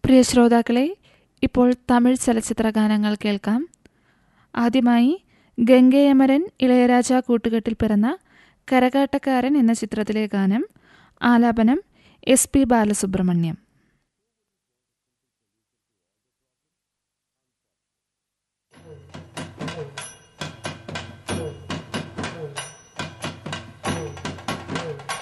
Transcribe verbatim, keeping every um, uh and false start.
പ്രിയ ശ്രോതാക്കളെ, ഇപ്പോൾ തമിഴ് ചലച്ചിത്ര ഗാനങ്ങൾ കേൾക്കാം. ആദ്യമായി ഗംഗയമരൻ ഇളയരാജ കൂട്ടുകെട്ടിൽ പിറന്ന കരകാട്ടക്കാരൻ എന്ന ചിത്രത്തിലെ ഗാനം. ആലാപനം എസ് പി ബാലസുബ്രഹ്മണ്യം.